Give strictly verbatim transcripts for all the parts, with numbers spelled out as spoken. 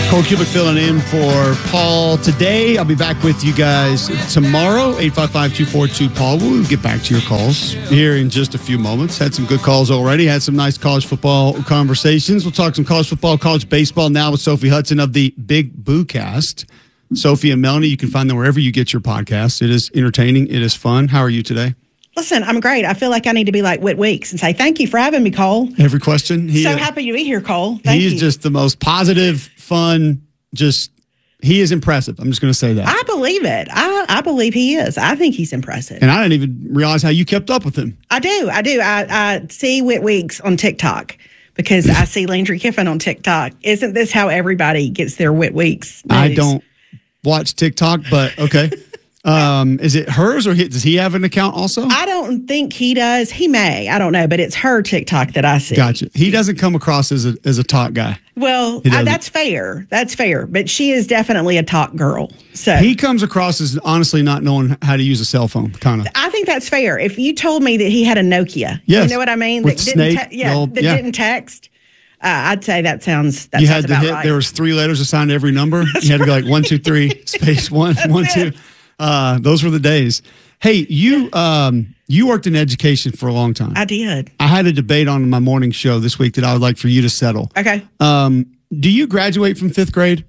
Cole Cubic filling in for Paul today. I'll be back with you guys tomorrow, eight five five, two four two, Paul. We'll get back to your calls here in just a few moments. Had some good calls already. Had some nice college football conversations. We'll talk some college football, college baseball now with Sophie Hudson of the Big Boo Cast. Sophie and Melanie, you can find them wherever you get your podcasts. It is entertaining. It is fun. How are you today? Listen, I'm great. I feel like I need to be like Whit Weeks and say, thank you for having me, Cole. Every question. He, so happy to be here, Cole. Thank he you. is just the most positive, fun, just, he is impressive. I'm just going to say that. I believe it. I, I believe he is. I think he's impressive. And I didn't even realize how you kept up with him. I do. I do. I, I see Whit Weeks on TikTok because I see Landry Kiffin on TikTok. Isn't this how everybody gets their Whit Weeks news? I don't watch TikTok, but okay. Um, is it hers or his? Does he have an account also? I don't think he does. He may. I don't know, but it's her TikTok that I see. Gotcha. He doesn't come across as a as a talk guy. Well, I, that's fair. That's fair. But she is definitely a talk girl. So he comes across as honestly not knowing how to use a cell phone, kind of. I think that's fair. If you told me that he had a Nokia, yes. you know what I mean? With that Snake, didn't te- yeah, old, that yeah. didn't text. Uh, I'd say that sounds that you sounds had to about hit. right. There was three letters assigned to every number. You had to go like one, two, three, space one, one, it. two. Uh, those were the days. Hey, you um, you worked in education for a long time. I did. I had a debate on my morning show this week that I would like for you to settle. Okay. Um, do you graduate from fifth grade?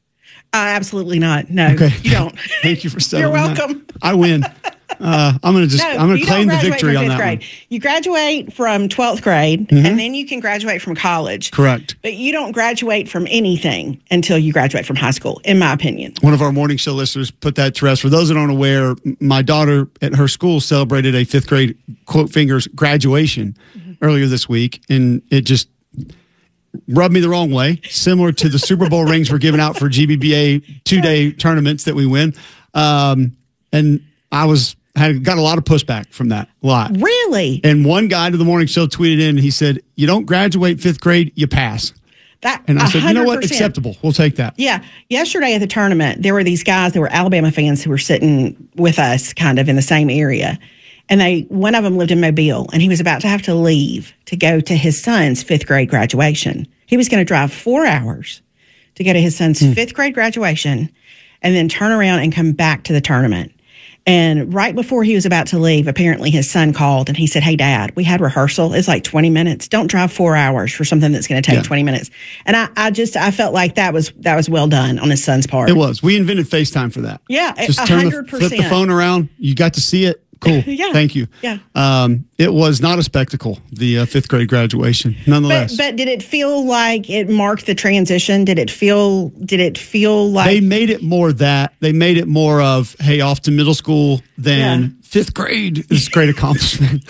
Uh, absolutely not. No, okay. you don't. Thank you for settling. You're welcome. That. I win. Uh, I'm gonna just no, I'm gonna claim the victory on that grade. one. You graduate from twelfth grade, mm-hmm. and then you can graduate from college. Correct. But you don't graduate from anything until you graduate from high school, in my opinion. One of our morning show listeners put that to rest. For those that aren't aware, my daughter at her school celebrated a fifth grade quote fingers graduation mm-hmm. earlier this week, and it just rubbed me the wrong way. Similar to the Super Bowl rings we're giving out for G B B A two day tournaments that we win, um, and I was. Had got a lot of pushback from that. A lot. Really? And one guy to the morning show tweeted in, he said, you don't graduate fifth grade, you pass. That, and I said, one hundred percent. You know what? Acceptable. We'll take that. Yeah. Yesterday at the tournament, there were these guys that were Alabama fans who were sitting with us kind of in the same area. And they, one of them lived in Mobile, and he was about to have to leave to go to his son's fifth grade graduation. He was going to drive four hours to go to his son's mm. fifth grade graduation and then turn around and come back to the tournament. And right before he was about to leave, apparently his son called and he said, hey, Dad, we had rehearsal. It's like twenty minutes. Don't drive four hours for something that's going to take yeah. twenty minutes. And I, I just, I felt like that was, that was well done on his son's part. It was. We invented FaceTime for that. Yeah. Just one hundred percent. turn the, flip the phone around. You got to see it. Cool. yeah. Thank you. Yeah. Um, it was not a spectacle, the uh, fifth grade graduation, nonetheless. But, but did it feel like it marked the transition? Did it feel, did it feel like. They made it more that. They made it more of, hey, off to middle school, then yeah. fifth grade is a great accomplishment.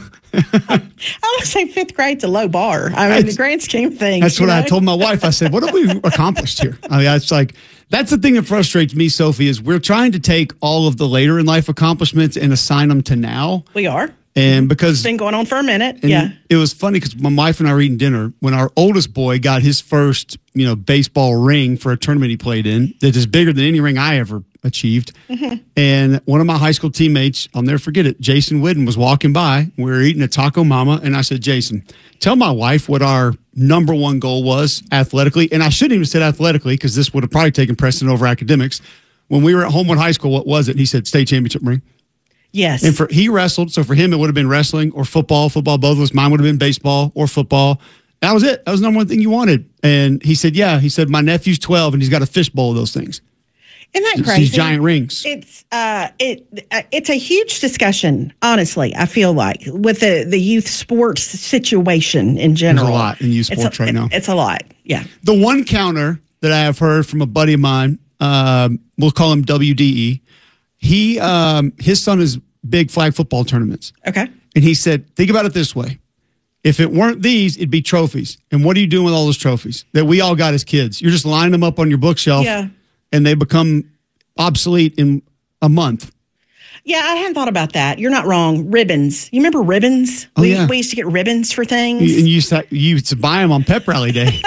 I would say fifth grade's a low bar. I mean, it's, the grand scheme of things. That's what know? I told my wife. I said, what have we accomplished here? I mean, it's like, that's the thing that frustrates me, Sophie, is we're trying to take all of the later in life accomplishments and assign them to now. We are. And because it's been going on for a minute. Yeah. It was funny because my wife and I were eating dinner when our oldest boy got his first, you know, baseball ring for a tournament he played in that is bigger than any ring I ever achieved. Mm-hmm. And one of my high school teammates, I'll never forget it, Jason Whidden, was walking by. We were eating at Taco Mama, and I said, Jason, tell my wife what our number one goal was athletically. And I shouldn't even have said athletically because this would have probably taken precedent over academics. When we were at Homewood High School, what was it? And he said, state championship ring. Yes. And for he wrestled, so for him it would have been wrestling or football. Football, both of us. Mine would have been baseball or football. That was it. That was the number one thing you wanted. And he said, yeah. He said, my nephew's twelve and he's got a fishbowl of those things. Isn't that crazy? These giant rings. It's uh, it uh, it's a huge discussion, honestly, I feel like, with the, the youth sports situation in general. There's a lot in youth sports a, right it, now. It's a lot, yeah. The one counter that I have heard from a buddy of mine, um, we'll call him W D E, he um, his son is big flag football tournaments. Okay. And he said, think about it this way. If it weren't these, it'd be trophies. And what are you doing with all those trophies that we all got as kids? You're just lining them up on your bookshelf. Yeah. And they become obsolete in a month. Yeah, I hadn't thought about that. You're not wrong. Ribbons. You remember ribbons? Oh, we, yeah. we used to get ribbons for things. You, and you used, to, you used to buy them on pep rally day.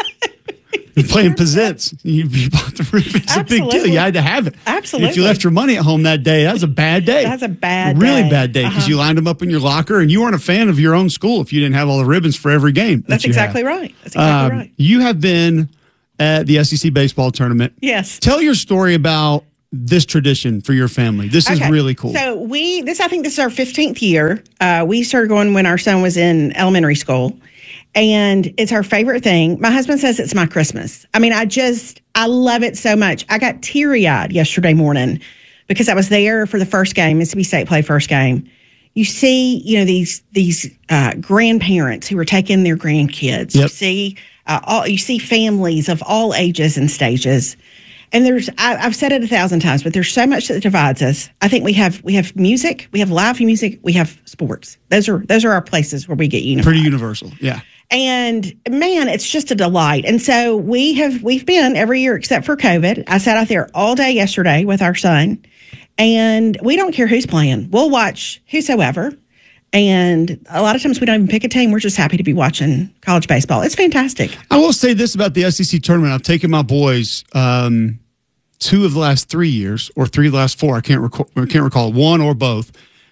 You're playing pizzets. You, you bought the ribbons. It's Absolutely. a big deal. You had to have it. Absolutely. If you left your money at home that day, that was a bad day. That's a bad really day. bad day because uh-huh. you lined them up in your locker and you weren't a fan of your own school if you didn't have all the ribbons for every game. That That's you exactly had. right. That's exactly um, right. You have been at the S E C baseball tournament. Yes. Tell your story about this tradition for your family. This is Okay. really cool. So we, this, I think this is our fifteenth year. Uh, we started going when our son was in elementary school, and it's our favorite thing. My husband says it's my Christmas. I mean, I just, I love it so much. I got teary-eyed yesterday morning because I was there for the first game. Mississippi State played first game. You see, you know, these these uh, grandparents who are taking their grandkids. Yep. You see, uh, all, you see families of all ages and stages. And there's, I, I've said it a thousand times, but there's so much that divides us. I think we have we have music, we have live music, we have sports. Those are those are our places where we get unified. Pretty universal, yeah. And man, it's just a delight. And so we have we've been every year except for COVID. I sat out there all day yesterday with our son, and we don't care who's playing. We'll watch whosoever. And a lot of times we don't even pick a team. We're just happy to be watching college baseball. It's fantastic. I will say this about the S E C tournament. I've taken my boys um, two of the last three years, or three of the last four. I can't recall, I can't recall one or both.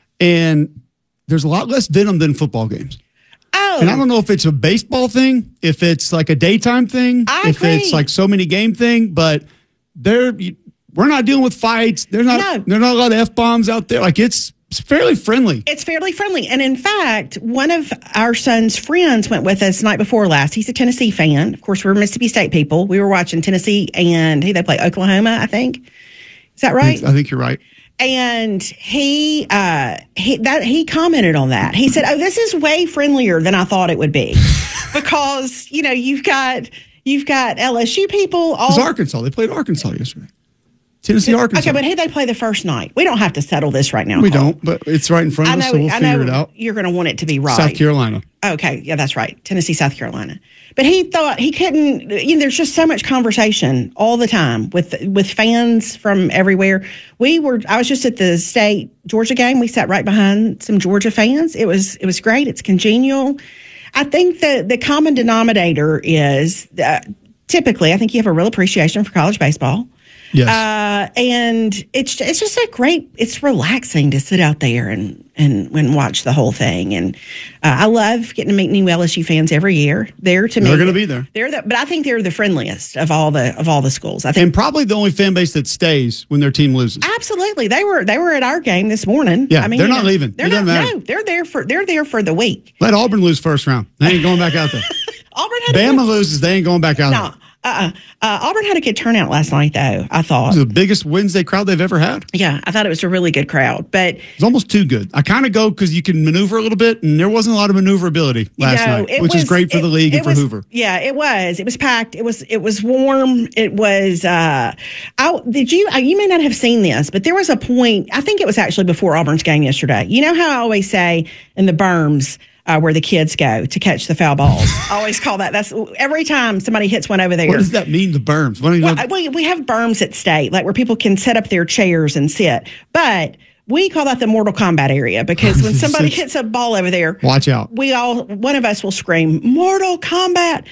And there's a lot less venom than football games. Oh, And I don't know if it's a baseball thing, if it's like a daytime thing, I if agree. it's like so many game thing, but they're we're not dealing with fights. There's not No. there's not a lot of F bombs out there. Like it's it's fairly friendly. It's fairly friendly. And in fact, one of our son's friends went with us night before last. He's a Tennessee fan. Of course, we're Mississippi State people. We were watching Tennessee and who they play, Oklahoma, I think. Is that right? I think you're right. And he uh he that he commented on that. He said, "Oh, this is way friendlier than I thought it would be." Because, you know, you've got you've got L S U people all It's Arkansas. They played Arkansas yesterday. Tennessee, Arkansas. Okay, but who they play the first night? We don't have to settle this right now. we Carl. don't, but it's right in front I of us, know so we'll I figure know it out. you're going to want it to be right. South Carolina. Okay, yeah, that's right. Tennessee, South Carolina. But he thought he couldn't, you know, there's just so much conversation all the time with with fans from everywhere. We were I was just at the state Georgia game. We sat right behind some Georgia fans. It was it was great. It's congenial. I think the the common denominator is uh, typically I think you have a real appreciation for college baseball. Yes. Uh, and it's it's just a great, it's relaxing to sit out there and and, and watch the whole thing. And uh, I love getting to meet new L S U fans every year. They're to me, They're gonna be there. They're the, but I think they're the friendliest of all the of all the schools. I think and probably the only fan base that stays when their team loses. absolutely they were they were at our game this morning. Yeah, I mean, they're you not know, leaving. They're It not. doesn't matter. No, they're there for they're there for the week. Let Auburn lose first round. They ain't going back out there. Auburn had a Bama good, loses, they ain't going back out no, there. uh-uh. uh, Auburn had a good turnout last night though. I thought. It was the biggest Wednesday crowd they've ever had. Yeah, I thought it was a really good crowd, but. It was almost too good. I kind of go because you can maneuver a little bit, and there wasn't a lot of maneuverability last No, night, it which was- is great for it- the league it and for was- Hoover. Yeah, it was. It was packed. It was. It was warm. It was. Uh, I did you? uh, You may not have seen this, but there was a point. I think it was actually before Auburn's game yesterday. You know how I always say in the berms. Uh, where the kids go to catch the foul balls. I always call that. That's every time somebody hits one over there. What does that mean, the berms? What do you know? Well, we, we have berms at state, like where people can set up their chairs and sit. But we call that the Mortal Kombat area because when somebody hits a ball over there, Watch out. we all, one of us will scream, Mortal Kombat.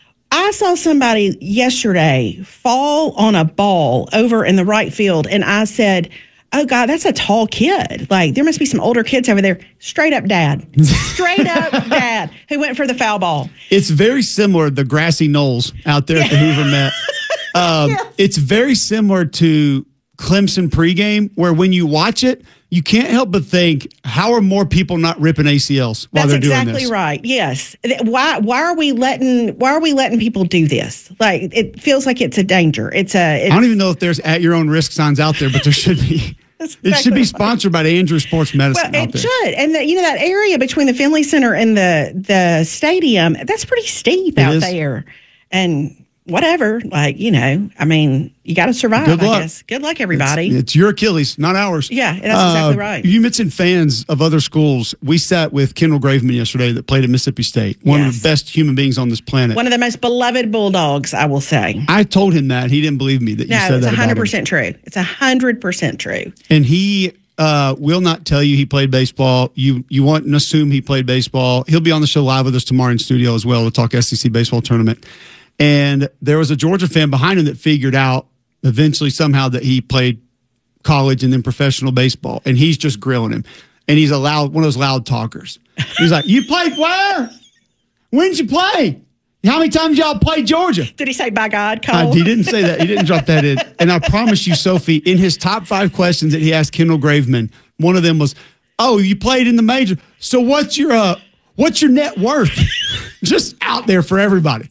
I saw somebody yesterday fall on a ball over in the right field, and I said, oh, God, that's a tall kid. Like, there must be some older kids over there. Straight up dad. Straight up dad who went for the foul ball. It's very similar, the grassy knolls out there at the Hoover Met. Um, Yes. It's very similar to Clemson pregame, where when you watch it, you can't help but think, how are more people not ripping A C Ls while That's they're doing exactly this? right. Yes. Why why are we letting why are we letting people do this? Like, it feels like it's a danger. It's a it's, I don't even know if there's at your own risk signs out there, but there should be. That's It should exactly be right. sponsored by the Andrew Sports Medicine Well, out it there. should. And the, you know, that area between the Finley Center and the the stadium, that's pretty steep It out is. there. And whatever, like, you know, I mean, you got to survive, Good I luck. guess. Good luck, everybody. It's, it's your Achilles, not ours. Yeah, that's exactly right. You mentioned fans of other schools. We sat with Kendall Graveman yesterday that played at Mississippi State, one of Yes. the best human beings on this planet. One of the most beloved Bulldogs, I will say. I told him that. He didn't believe me that you No, said it's that one about hundred him. percent true. It's one hundred percent true. And he uh, will not tell you he played baseball. You you want to assume he played baseball. He'll be on the show live with us tomorrow in studio as well to talk S E C baseball tournament. And there was a Georgia fan behind him that figured out eventually somehow that he played college and then professional baseball. And he's just grilling him. And he's a loud, one of those loud talkers. He's like, you played where? When did you play? How many times y'all played Georgia? Did he say, by God, Cole? Uh, he didn't say that. He didn't drop that in. And I promise you, Sophie, in his top five questions that he asked Kendall Graveman, one of them was, oh, you played in the major. So what's your uh, what's your net worth? Just out there for everybody.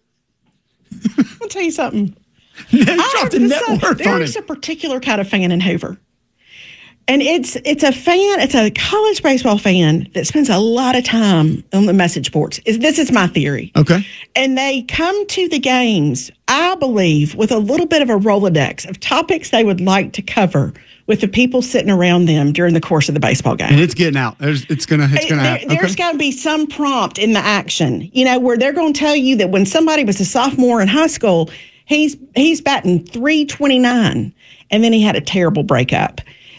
I'll tell you something. Drop the net a, worth on There's it. a particular kind of fan in Hoover. And it's it's a fan, it's a college baseball fan that spends a lot of time on the message boards. Is This is my theory. Okay. And they come to the games, I believe, with a little bit of a Rolodex of topics they would like to cover with the people sitting around them during the course of the baseball game. And it's getting out. There's, it's gonna it's gonna there, happen. There's Okay. got to be some prompt in the action, you know, where they're going to tell you that when somebody was a sophomore in high school, he's he's batting three twenty-nine, and then he had a terrible breakup.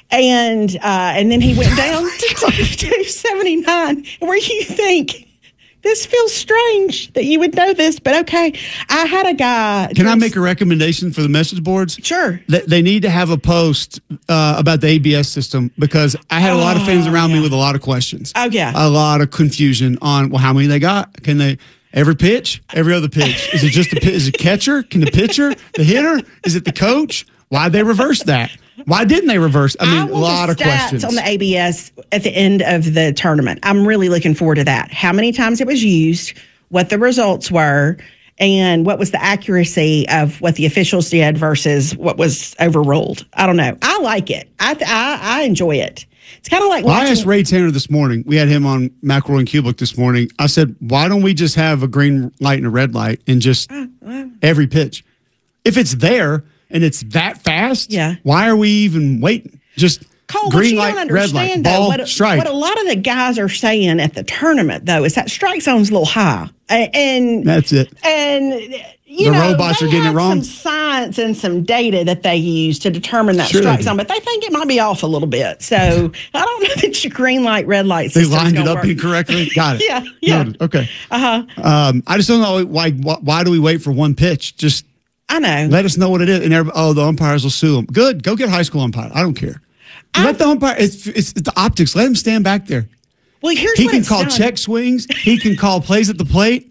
And uh, and then he went down to two seventy-nine, where you think, this feels strange that you would know this, but okay. I had a guy. Can I make a recommendation for the message boards? Sure. They, they need to have a post uh, about the A B S system, because I had a lot of fans around yeah. me with a lot of questions. Oh, yeah. A lot of confusion on, well, how many they got? Can they, every pitch, every other pitch? Is it just the, is it catcher? Can the pitcher, the hitter? Is it the coach? Why'd they reverse that? Why didn't they reverse? I mean, I a want lot the of stats questions. on the A B S at the end of the tournament. I'm really looking forward to that. How many times it was used, what the results were, and what was the accuracy of what the officials did versus what was overruled. I don't know. I like it. I th- I, I enjoy it. It's kind of like well, watching. I asked Ray Tanner this morning. We had him on McElroy and Kubelik this morning. I said, why don't we just have a green light and a red light and just uh, uh, every pitch? If it's there and it's that fast, yeah. why are we even waiting? Just Cole, green what you light, don't red light, understand, ball, though, what, strike. what a lot of the guys are saying at the tournament, though, is that strike zone's a little high. And That's it. And you The know, robots they are getting it have wrong. some science and some data that they use to determine that Sure they strike do. zone, but they think it might be off a little bit. So I don't know that your green light, red light They system's lined it gonna up work. incorrectly. Got it. Yeah, yeah. Noted. Okay. Uh huh. Um, I just don't know why, why. Why do we wait for one pitch? Just I know. let us know what it is. And everybody, oh, the umpires will sue them. Good. Go get a high school umpire. I don't care. I- Let the umpire. It's, it's the optics. Let him stand back there. Well, here's He what can it's call done. check swings. He can call plays at the plate.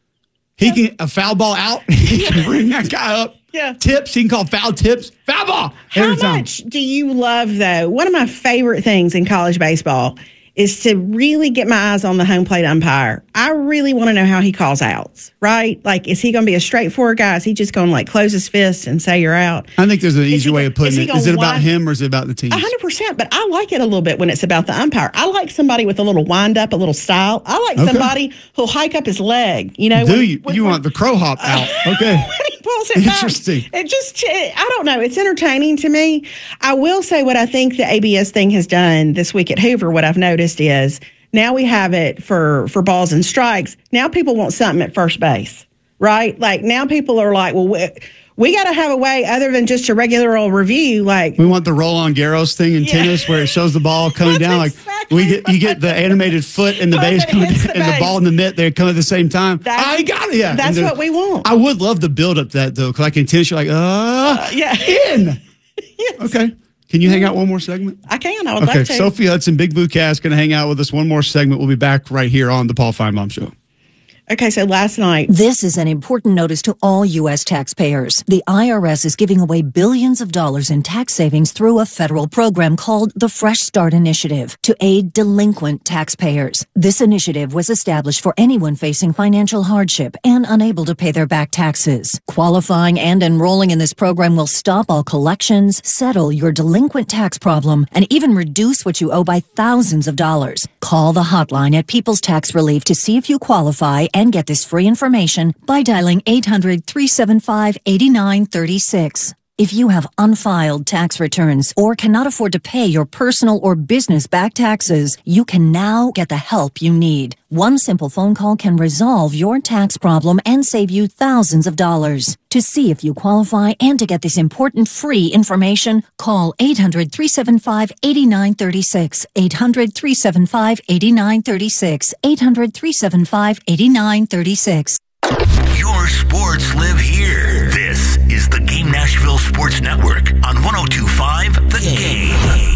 He can a foul ball out. He can bring that guy up. Yeah. Tips. He can call foul tips. Foul ball. How Every time. much do you love, though? One of my favorite things in college baseball is to really get my eyes on the home plate umpire. I really want to know how he calls outs, right? Like, is he going to be a straightforward guy? Is he just going to, like, close his fist and say you're out? I think there's an easy he way go- of putting is he it. gonna Is it about wind- him or is it about the team? A hundred percent, but I like it a little bit when it's about the umpire. I like somebody with a little wind up, a little style. I like Okay. somebody who'll hike up his leg. You know, Do when- you? when- you when- want the crow hop out? Okay. when he pulls it back. Interesting. It just, I don't know. It's entertaining to me. I will say what I think the A B S thing has done this week at Hoover. What I've noticed is now we have it for for balls and strikes. Now people want something at first base, right? Like now people are like, well, we, we got to have a way other than just a regular old review. Like We want the Roland Garros thing in Yeah. tennis where it shows the ball coming That's down. Like exactly we get, you get the animated foot and the When base it coming, hits the and the base. ball in the mitt. They come at the same time. That's- I got it. Yeah, that's And the- what we want. I would love the build up to that though, because like in tennis, you're like, uh, yeah. in. Yes. Okay. Can you hang out one more segment? I can. I would Okay. love to. Sophie Hudson, Big Blue Cast, going to hang out with us one more segment. We'll be back right here on the Paul Feinbaum Show. Okay, so last night, This is an important notice to all U S taxpayers. The I R S is giving away billions of dollars in tax savings through a federal program called the Fresh Start Initiative to aid delinquent taxpayers. This initiative was established for anyone facing financial hardship and unable to pay their back taxes. Qualifying and enrolling in this program will stop all collections, settle your delinquent tax problem, and even reduce what you owe by thousands of dollars. Call the hotline at People's Tax Relief to see if you qualify and get this free information by dialing eight hundred, three seven five, eight nine three six. If you have unfiled tax returns or cannot afford to pay your personal or business back taxes, you can now get the help you need. One simple phone call can resolve your tax problem and save you thousands of dollars. To see if you qualify and to get this important free information, call eight hundred, three seven five, eight nine three six, eight hundred, three seven five, eight nine three six, eight hundred, three seven five, eight nine three six. Your sports live here. This is the Game Nashville Sports Network on one oh two point five The Game.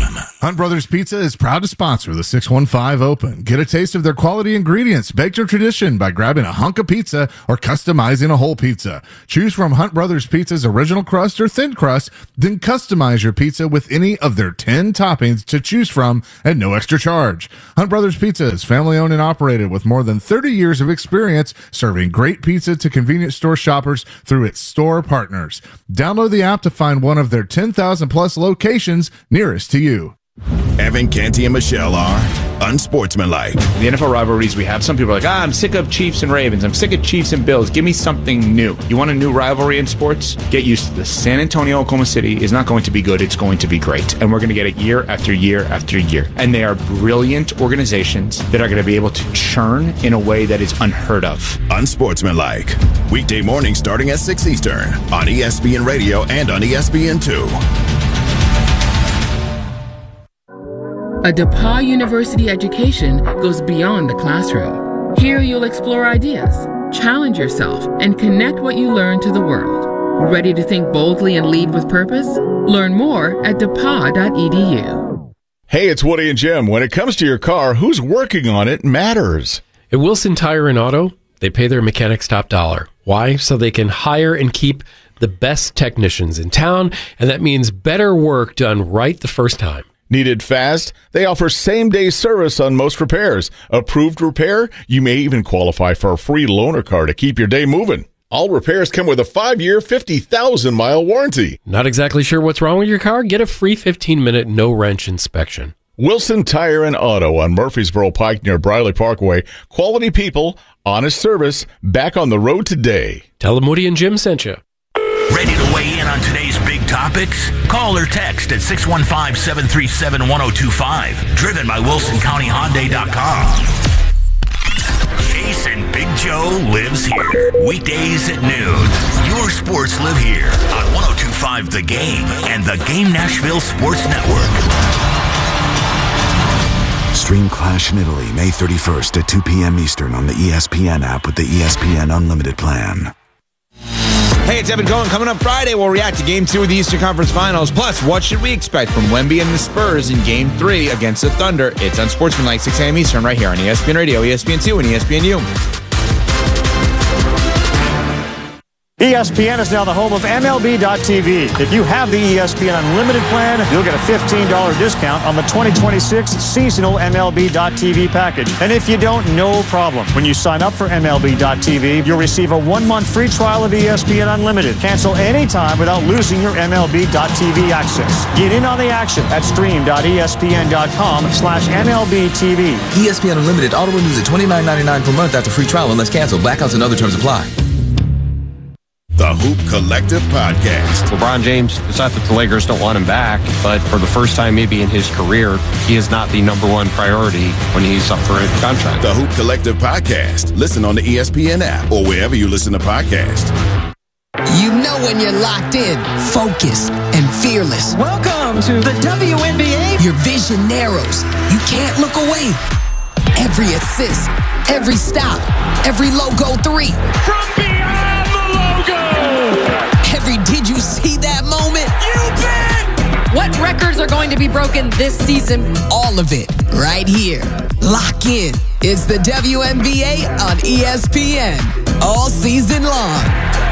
Hunt Brothers Pizza is proud to sponsor the six one five Open. Get a taste of their quality ingredients, baked to tradition by grabbing a hunk of pizza or customizing a whole pizza. Choose from Hunt Brothers Pizza's original crust or thin crust, then customize your pizza with any of their ten toppings to choose from at no extra charge. Hunt Brothers Pizza is family owned and operated with more than thirty years of experience serving great pizza to convenience store shoppers through its store partners. Download the app to find one of their ten thousand plus locations nearest to you. Evan Canty and Michelle are unsportsmanlike. The N F L rivalries we have, some people are like, ah, I'm sick of Chiefs and Ravens. I'm sick of Chiefs and Bills. Give me something new. You want a new rivalry in sports? Get used to this. San Antonio, Oklahoma City is not going to be good. It's going to be great. And we're going to get it year after year after year. And they are brilliant organizations that are going to be able to churn in a way that is unheard of. Unsportsmanlike. Weekday morning starting at six Eastern on E S P N Radio and on E S P N two. A DePauw University education goes beyond the classroom. Here you'll explore ideas, challenge yourself, and connect what you learn to the world. Ready to think boldly and lead with purpose? Learn more at depaw dot e d u. Hey, it's Woody and Jim. When it comes to your car, who's working on it matters. At Wilson Tire and Auto, they pay their mechanics top dollar. Why? So they can hire and keep the best technicians in town, and that means better work done right the first time. Needed fast? They offer same-day service on most repairs. Approved repair? You may even qualify for a free loaner car to keep your day moving. All repairs come with a five-year, fifty thousand mile warranty. Not exactly sure what's wrong with your car? Get a free fifteen minute no-wrench inspection. Wilson Tire and Auto on Murfreesboro Pike near Briley Parkway. Quality people, honest service, back on the road today. Tell them Woody and Jim sent you. Ready to weigh in on today's big topics? Call or text at six one five, seven three seven, one oh two five. Driven by Wilson County Hyundai dot com. Jason Big Joe lives here. Weekdays at noon. Your sports live here on one oh two five The Game and the Game Nashville Sports Network. Stream Clash in Italy May thirty-first at two p.m. Eastern on the E S P N app with the E S P N Unlimited plan. Hey, it's Evan Cohen. Coming up Friday, we'll react to Game two of the Eastern Conference Finals. Plus, what should we expect from Wemby and the Spurs in Game three against the Thunder? It's Unsportsmanlike, six a.m. Eastern, right here on E S P N Radio, E S P N two, and E S P N U. E S P N is now the home of M L B dot T V. If you have the E S P N Unlimited plan, you'll get a fifteen dollars discount on the twenty twenty-six seasonal M L B dot T V package. And if you don't, no problem. When you sign up for M L B dot T V, you'll receive a one-month free trial of E S P N Unlimited. Cancel anytime without losing your M L B dot T V access. Get in on the action at stream dot E S P N dot com slash M L B T V. E S P N Unlimited auto renews at twenty-nine ninety-nine per month after free trial unless canceled. Blackouts and other terms apply. The Hoop Collective Podcast. LeBron James decided that the Lakers don't want him back, but for the first time maybe in his career, he is not the number one priority when he's up for a contract. The Hoop Collective Podcast. Listen on the E S P N app or wherever you listen to podcasts. You know when you're locked in, focused, and fearless. Welcome to the W N B A. Your vision narrows. You can't look away. Every assist, every stop, every logo three. From beyond the logo. Every did you see that moment? You bet. What records are going to be broken this season? All of it right here. Lock in. It's the W N B A on E S P N all season long.